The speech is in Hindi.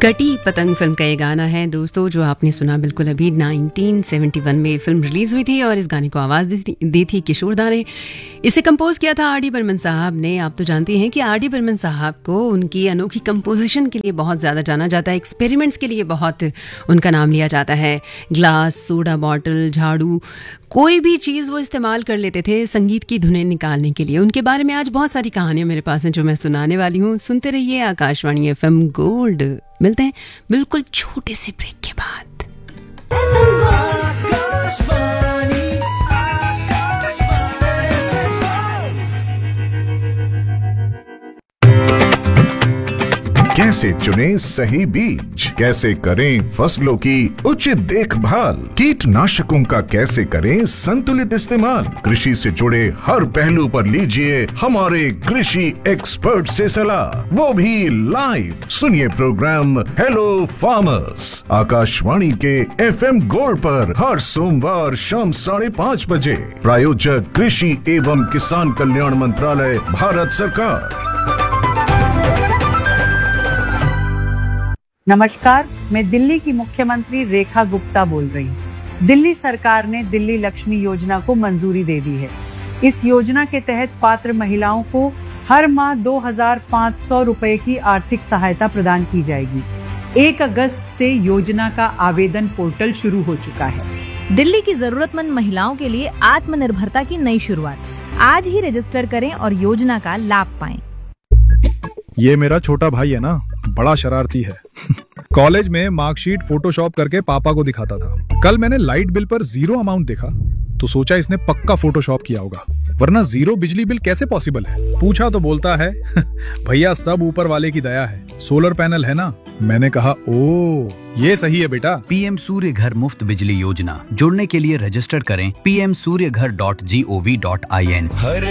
कटी पतंग फिल्म का ये गाना है दोस्तों, जो आपने सुना बिल्कुल अभी 1971 में फिल्म रिलीज हुई थी और इस गाने को आवाज़ दी थी किशोर दा ने। इसे कंपोज किया था आर डी बर्मन साहब ने। आप तो जानते हैं कि आर डी बर्मन साहब को उनकी अनोखी कंपोजिशन के लिए बहुत ज़्यादा जाना जाता है, एक्सपेरिमेंट्स के लिए बहुत उनका नाम लिया जाता है। ग्लास, सोडा बॉटल, झाड़ू, कोई भी चीज़ वो इस्तेमाल कर लेते थे संगीत की धुनें निकालने के लिए। उनके बारे में आज बहुत सारी कहानियाँ मेरे पास हैं जो मैं सुनाने वाली हूँ। सुनते रहिए आकाशवाणी FM गोल्ड। मिलते हैं बिल्कुल छोटे से ब्रेक के बाद। कैसे चुनें सही बीज, कैसे करें फसलों की उचित देखभाल, कीटनाशकों का कैसे करें संतुलित इस्तेमाल, कृषि से जुड़े हर पहलू पर लीजिए हमारे कृषि एक्सपर्ट से सलाह, वो भी लाइव। सुनिए प्रोग्राम हेलो फार्मर्स आकाशवाणी के FM गोल्ड पर हर सोमवार शाम 5:30 बजे। प्रायोजक कृषि एवं किसान कल्याण मंत्रालय, भारत सरकार। नमस्कार, मैं दिल्ली की मुख्यमंत्री रेखा गुप्ता बोल रही हूँ। दिल्ली सरकार ने दिल्ली लक्ष्मी योजना को मंजूरी दे दी है। इस योजना के तहत पात्र महिलाओं को हर माह 2,500 रुपए की आर्थिक सहायता प्रदान की जाएगी। 1 अगस्त से योजना का आवेदन पोर्टल शुरू हो चुका है। दिल्ली की जरूरतमंद महिलाओं के लिए आत्मनिर्भरता की नई शुरुआत। आज ही रजिस्टर करें और योजना का लाभ पाएं। ये मेरा छोटा भाई है ना, बड़ा शरारती है। कॉलेज में मार्कशीट फोटोशॉप करके पापा को दिखाता था। कल मैंने लाइट बिल पर 0 अमाउंट देखा तो सोचा इसने पक्का फोटोशॉप किया होगा, वरना 0 बिजली बिल कैसे पॉसिबल है। पूछा तो बोलता है भैया सब ऊपर वाले की दया है, सोलर पैनल है ना। मैंने कहा ओ ये सही है बेटा। पीएम सूर्य घर मुफ्त बिजली योजना, जुड़ने के लिए रजिस्टर करें pmsuryaghar.gov.in।